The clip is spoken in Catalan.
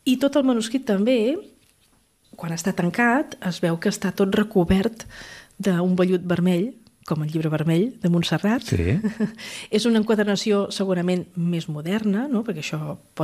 I tot el manuscrit també, quan està tancat, es veu que està tot recobert d'un vellut vermell, com el llibre vermell de Montserrat. Sí. És una enquadernació segurament més moderna, no? Perquè això pot